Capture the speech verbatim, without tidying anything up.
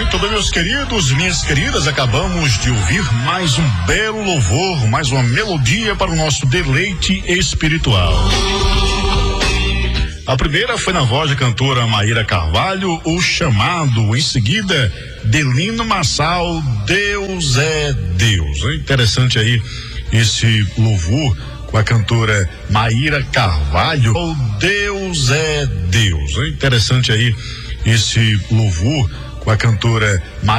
Muito bem, meus queridos, minhas queridas, acabamos de ouvir mais um belo louvor, mais uma melodia para o nosso deleite espiritual. A primeira foi na voz da cantora Maíra Carvalho, O Chamado. Em seguida, Delino Marçal, Deus é Deus. É interessante aí esse louvor com a cantora Maíra Carvalho, oh, Deus é Deus. É interessante aí esse louvor com a cantora Maíra